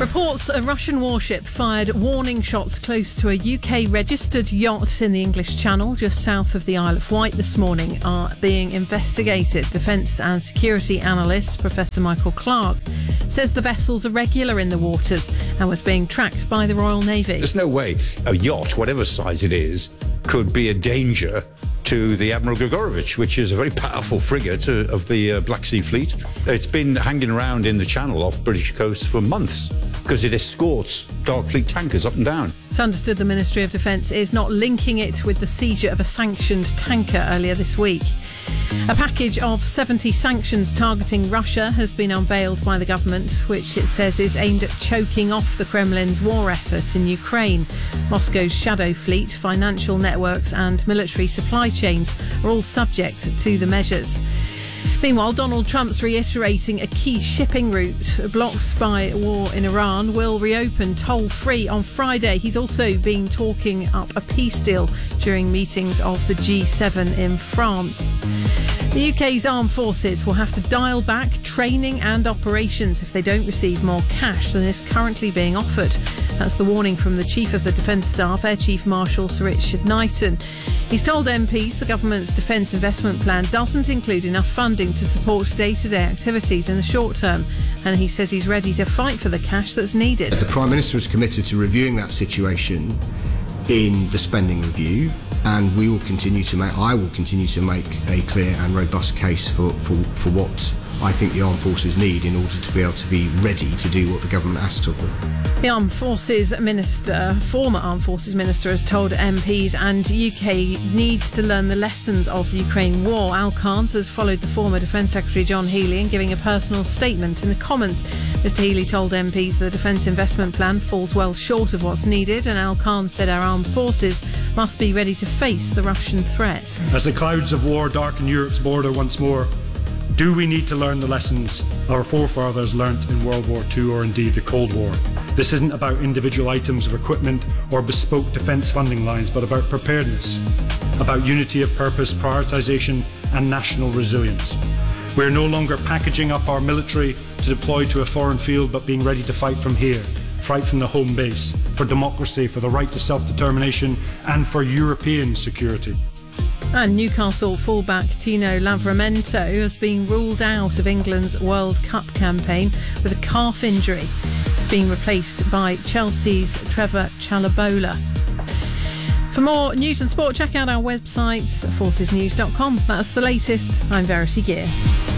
Reports a Russian warship fired warning shots close to a UK-registered yacht in the English Channel just south of the Isle of Wight this morning are being investigated. Defence and security analyst Professor Michael Clark says the vessel's irregular in the waters and was being tracked by the Royal Navy. There's no way a yacht, whatever size it is, could be a danger to the Admiral Grigorovich, which is a very powerful frigate of the Black Sea Fleet. It's been hanging around in the Channel off British coast for months because it escorts Dark Fleet tankers up and down. It's understood the Ministry of Defence is not linking it with the seizure of a sanctioned tanker earlier this week. A package of 70 sanctions targeting Russia has been unveiled by the government, which it says is aimed at choking off the Kremlin's war effort in Ukraine. Moscow's shadow fleet, financial networks and military supply chains are all subject to the measures. Meanwhile, Donald Trump's reiterating a key shipping route blocked by war in Iran will reopen toll-free on Friday. He's also been talking up a peace deal during meetings of the G7 in France. The UK's armed forces will have to dial back training and operations if they don't receive more cash than is currently being offered. That's the warning from the Chief of the Defence Staff, Air Chief Marshal Sir Richard Knighton. He's told MPs the government's defence investment plan doesn't include enough funding to support day-to-day activities in the short term, and he says he's ready to fight for the cash that's needed. The Prime Minister is committed to reviewing that situation in the spending review, and I will continue to make a clear and robust case for what I think the armed forces need in order to be able to be ready to do what the government asks of them. The former Armed Forces Minister has told MPs and UK needs to learn the lessons of the Ukraine war. Al Carnes has followed the former Defence Secretary John Healey in giving a personal statement in the Commons. Mr Healey told MPs the Defence Investment Plan falls well short of what's needed, and Al Carnes said our armed forces must be ready to face the Russian threat. As the clouds of war darken Europe's border once more, do we need to learn the lessons our forefathers learnt in World War II or indeed the Cold War? This isn't about individual items of equipment or bespoke defence funding lines, but about preparedness, about unity of purpose, prioritisation and national resilience. We're no longer packaging up our military to deploy to a foreign field, but being ready to fight from here, fight from the home base, for democracy, for the right to self-determination and for European security. And Newcastle fullback Tino Livramento has been ruled out of England's World Cup campaign with a calf injury. He's being replaced by Chelsea's Trevor Chalabola. For more news and sport, check out our website, forcesnews.com. That's the latest. I'm Verity Gear.